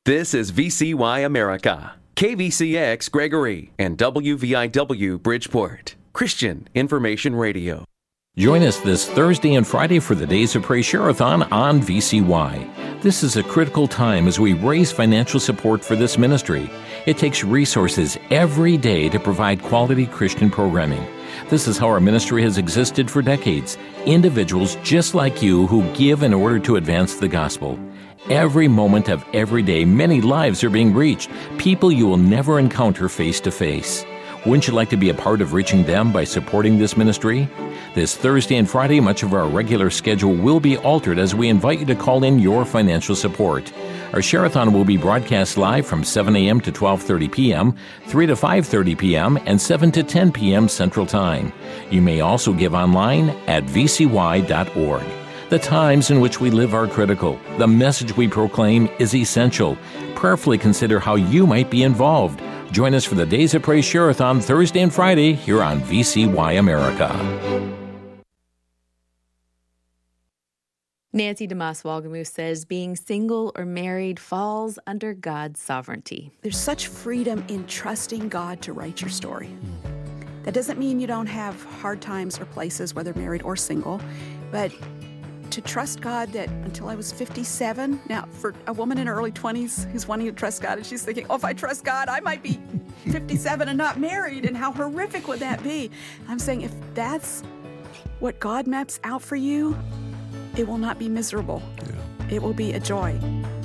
This is VCY America, KVCX Gregory, and WVIW Bridgeport, Christian Information Radio. Join us this Thursday and Friday for the Days of Praise Share-a-thon on VCY. This is a critical time as we raise financial support for this ministry. It takes resources every day to provide quality Christian programming. This is how our ministry has existed for decades. Individuals just like you who give in order to advance the gospel. Every moment of every day, many lives are being reached, people you will never encounter face to face. Wouldn't you like to be a part of reaching them by supporting this ministry? This Thursday and Friday, much of our regular schedule will be altered as we invite you to call in your financial support. Our Share-a-thon will be broadcast live from 7 a.m. to 12:30 p.m., 3 to 5:30 p.m., and 7 to 10 p.m. Central Time. You may also give online at vcy.org. The times in which we live are critical. The message we proclaim is essential. Prayerfully consider how you might be involved. Join us for the Days of Praise Share-a-thon Thursday and Friday here on VCY America. Nancy DeMoss-Wolgemuth says being single or married falls under God's sovereignty. There's such freedom in trusting God to write your story. That doesn't mean you don't have hard times or places, whether married or single, but to trust God that until I was 57, now for a woman in her early 20s who's wanting to trust God and she's thinking, oh, if I trust God, I might be 57 and not married, and how horrific would that be? I'm saying if that's what God maps out for you, it will not be miserable. Yeah. It will be a joy.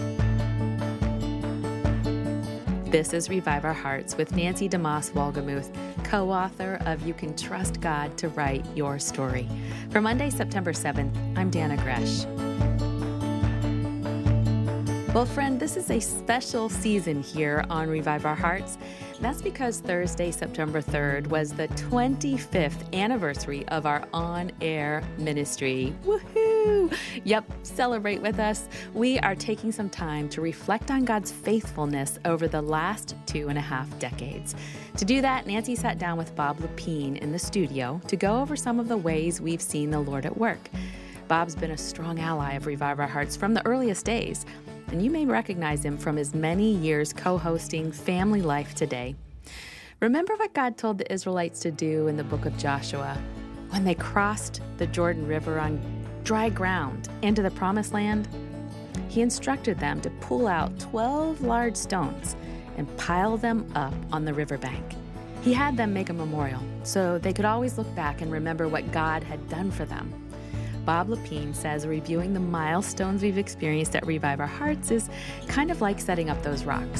This is Revive Our Hearts with Nancy DeMoss-Wolgemuth, co-author of You Can Trust God to Write Your Story. For Monday, September 7th, I'm Dana Gresh. Well, friend, this is a special season here on Revive Our Hearts. That's because Thursday, September 3rd, was the 25th anniversary of our on-air ministry. Woohoo! Yep, celebrate with us. We are taking some time to reflect on God's faithfulness over the last 2.5 decades. To do that, Nancy sat down with Bob Lepine in the studio to go over some of the ways we've seen the Lord at work. Bob's been a strong ally of Revive Our Hearts from the earliest days, and you may recognize him from his many years co-hosting Family Life Today. Remember what God told the Israelites to do in the book of Joshua when they crossed the Jordan River on dry ground into the Promised Land? He instructed them to pull out 12 large stones and pile them up on the riverbank. He had them make a memorial so they could always look back and remember what God had done for them. Bob Lepine says reviewing the milestones we've experienced at Revive Our Hearts is kind of like setting up those rocks.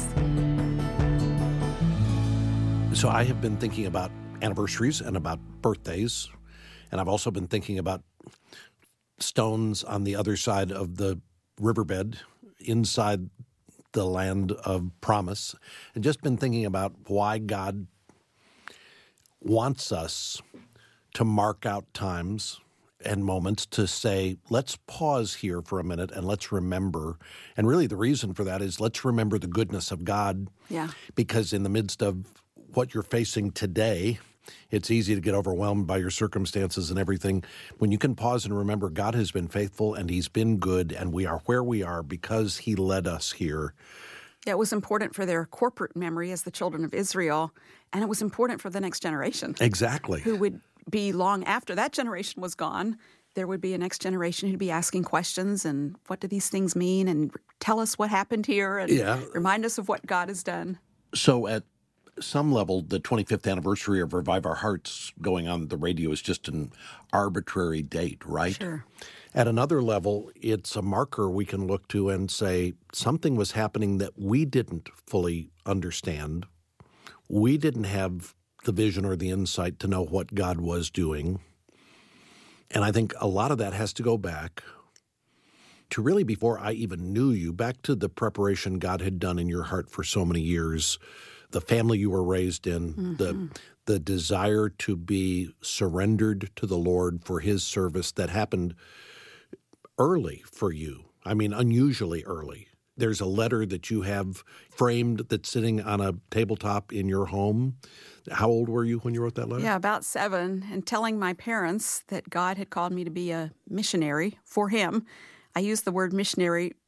So I have been thinking about anniversaries and about birthdays, and I've also been thinking about stones on the other side of the riverbed inside the land of promise, and just been thinking about why God wants us to mark out times and moments to say, let's pause here for a minute and let's remember. And really the reason for that is let's remember the goodness of God. Yeah. Because in the midst of what you're facing today, it's easy to get overwhelmed by your circumstances and everything. When you can pause and remember God has been faithful and he's been good and we are where we are because he led us here. Yeah, it was important for their corporate memory as the children of Israel, and it was important for the next generation. Exactly. Who would be long after that generation was gone. There would be a next generation who'd be asking questions and what do these things mean and tell us what happened here and remind us of what God has done. So at some level, the 25th anniversary of Revive Our Hearts going on the radio is just an arbitrary date, right? Sure. At another level, it's a marker we can look to and say something was happening that we didn't fully understand. We didn't have the vision or the insight to know what God was doing. And I think a lot of that has to go back to really before I even knew you, back to the preparation God had done in your heart for so many years, the family you were raised in, the desire to be surrendered to the Lord for his service that happened early for you. I mean, unusually early. There's a letter that you have framed that's sitting on a tabletop in your home. How old were you when you wrote that letter? Yeah, about 7, and telling my parents that God had called me to be a missionary for him. I used the word missionary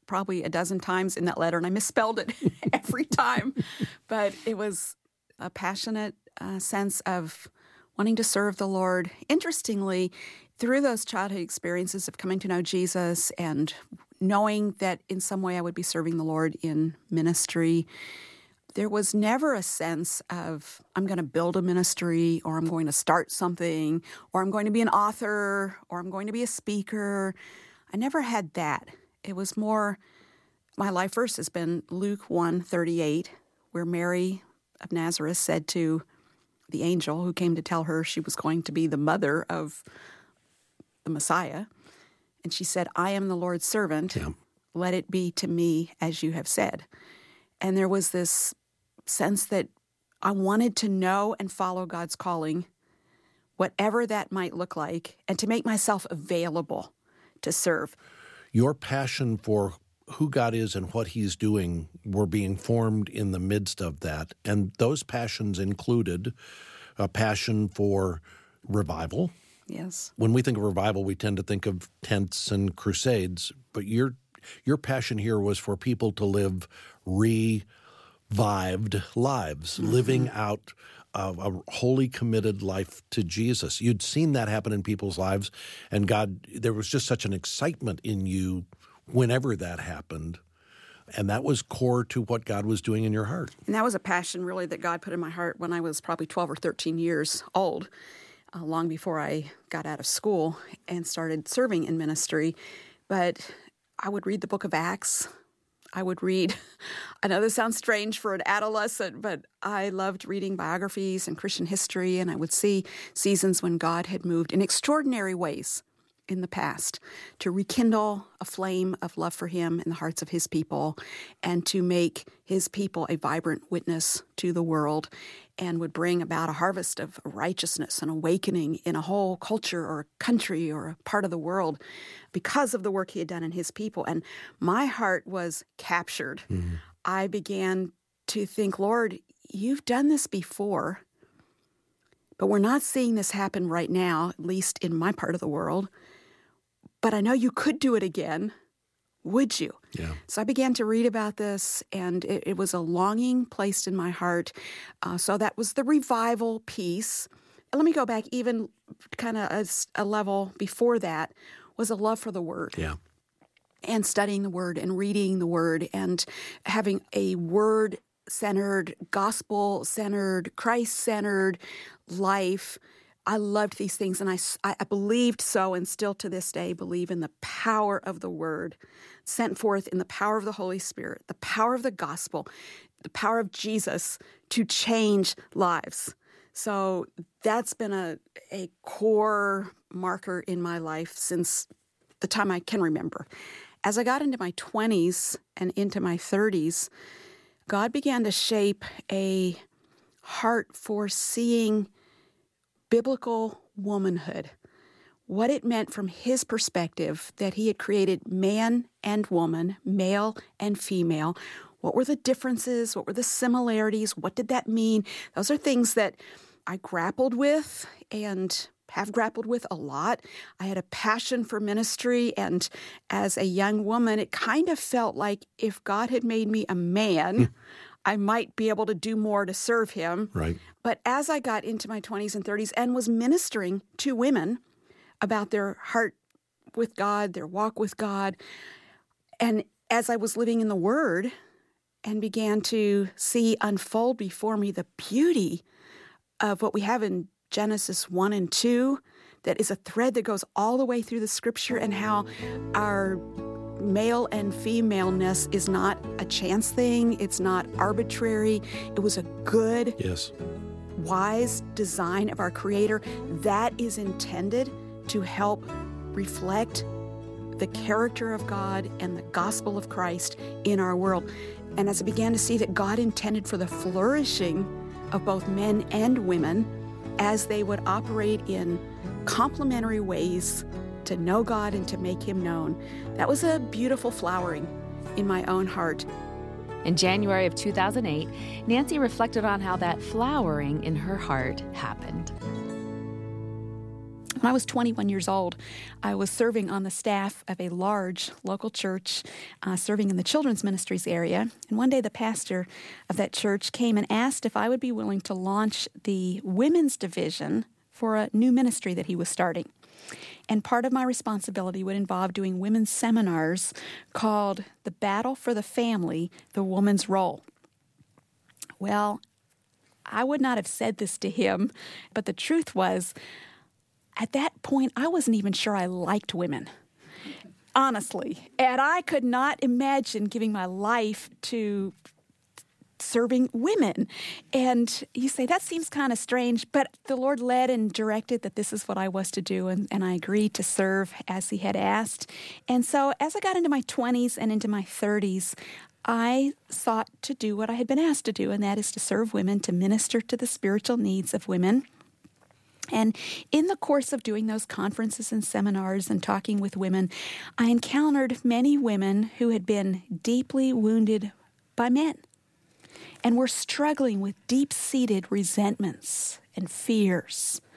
probably a dozen times in that letter, and I misspelled it every time. But it was a passionate sense of wanting to serve the Lord. Interestingly, through those childhood experiences of coming to know Jesus and knowing that in some way I would be serving the Lord in ministry, there was never a sense of I'm going to build a ministry, or I'm going to start something, or I'm going to be an author, or I'm going to be a speaker. I never had that. It was more, my life verse has been Luke 1:38, where Mary of Nazareth said to the angel who came to tell her she was going to be the mother of the Messiah, and she said, I am the Lord's servant. Yeah. Let it be to me as you have said. And there was this sense that I wanted to know and follow God's calling, whatever that might look like, and to make myself available to serve. Your passion for who God is and what He's doing were being formed in the midst of that. And those passions included a passion for revival. Yes. When we think of revival, we tend to think of tents and crusades, but your passion here was for people to live revived lives, living out a wholly committed life to Jesus. You'd seen that happen in people's lives, and God, there was just such an excitement in you whenever that happened, and that was core to what God was doing in your heart. And that was a passion, really, that God put in my heart when I was probably 12 or 13 years old, long before I got out of school and started serving in ministry. But I would read the book of Acts. I would read, I know this sounds strange for an adolescent, but I loved reading biographies and Christian history, and I would see seasons when God had moved in extraordinary ways in the past to rekindle a flame of love for Him in the hearts of His people and to make His people a vibrant witness to the world, and would bring about a harvest of righteousness and awakening in a whole culture or a country or a part of the world because of the work He had done in His people. And my heart was captured. Mm-hmm. I began to think, Lord, You've done this before, but we're not seeing this happen right now, at least in my part of the world. But I know You could do it again. Would You? Yeah. So I began to read about this, and it was a longing placed in my heart. So that was the revival piece. And let me go back even kind of a level before that was a love for the Word. Yeah. And studying the Word and reading the Word and having a Word-centered, gospel-centered, Christ-centered life. I loved these things, and I believed so, and still to this day believe in the power of the Word sent forth in the power of the Holy Spirit, the power of the gospel, the power of Jesus to change lives. So that's been a core marker in my life since the time I can remember. As I got into my 20s and into my 30s, God began to shape a heart for seeing biblical womanhood, what it meant from His perspective that He had created man and woman, male and female. What were the differences? What were the similarities? What did that mean? Those are things that I grappled with and have grappled with a lot. I had a passion for ministry, and as a young woman, it kind of felt like if God had made me a man, I might be able to do more to serve Him. Right. But as I got into my 20s and 30s and was ministering to women about their heart with God, their walk with God, and as I was living in the Word and began to see unfold before me the beauty of what we have in Genesis 1 and 2, that is a thread that goes all the way through the Scripture, and how our male and femaleness is not a chance thing. It's not arbitrary. It was a good, wise design of our Creator that is intended to help reflect the character of God and the gospel of Christ in our world. And as I began to see that God intended for the flourishing of both men and women as they would operate in complementary ways to know God and to make Him known, that was a beautiful flowering in my own heart. In January of 2008, Nancy reflected on how that flowering in her heart happened. When I was 21 years old, I was serving on the staff of a large local church, serving in the children's ministries area. And one day the pastor of that church came and asked if I would be willing to launch the women's division for a new ministry that he was starting. And part of my responsibility would involve doing women's seminars called The Battle for the Family, The Woman's Role. Well, I would not have said this to him, but the truth was, at that point, I wasn't even sure I liked women, honestly. And I could not imagine giving my life to serving women. And you say, that seems kind of strange, but the Lord led and directed that this is what I was to do, and I agreed to serve as He had asked. And so as I got into my 20s and into my 30s, I sought to do what I had been asked to do, and that is to serve women, to minister to the spiritual needs of women. And in the course of doing those conferences and seminars and talking with women, I encountered many women who had been deeply wounded by men and were struggling with deep-seated resentments and fears